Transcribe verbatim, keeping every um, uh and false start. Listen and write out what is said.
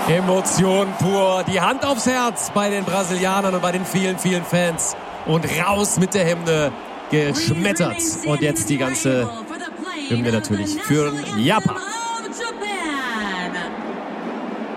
Emotion pur. Die Hand aufs Herz bei den Brasilianern und bei den vielen, vielen Fans. Und raus mit der Hymne. Geschmettert. Und jetzt die ganze Hymne natürlich für Japan.